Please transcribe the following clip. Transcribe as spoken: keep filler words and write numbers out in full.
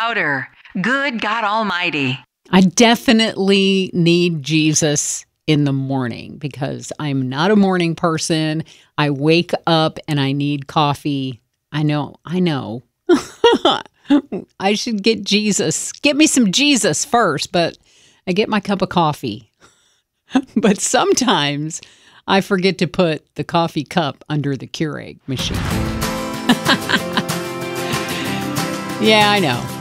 louder. Good God Almighty. I definitely need Jesus in the morning because I'm not a morning person. I wake up and I need coffee. I know, I know. I should get Jesus. Get me some Jesus first, but I get my cup of coffee. But sometimes I forget to put the coffee cup under the Keurig machine. Yeah, I know.